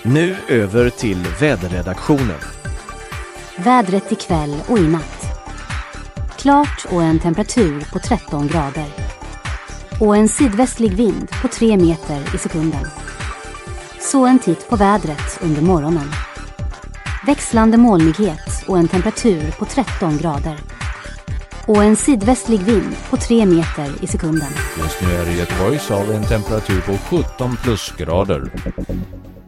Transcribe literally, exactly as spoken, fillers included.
Nu över till väderredaktionen. Vädret ikväll och i natt. Klart och en temperatur på tretton grader. Och en sydvästlig vind på tre meter i sekunden. Så en titt på vädret under morgonen. Växlande molnighet och en temperatur på tretton grader. Och en sydvästlig vind på tre meter i sekunden. Just nu är det Göteborgs av en temperatur på sjutton plusgrader.